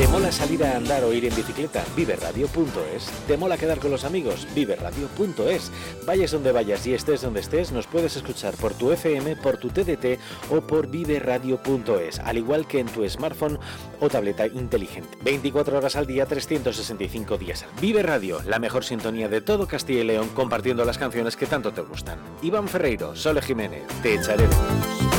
¿Te mola salir a andar o ir en bicicleta? Viveradio.es. ¿Te mola quedar con los amigos? Viveradio.es. Vayas donde vayas y estés donde estés, nos puedes escuchar por tu FM, por tu TDT o por viveradio.es, al igual que en tu smartphone o tableta inteligente. 24 horas al día, 365 días. Vive Radio, la mejor sintonía de todo Castilla y León, compartiendo las canciones que tanto te gustan. Iván Ferreiro, Sole Jiménez, te echaré de menos.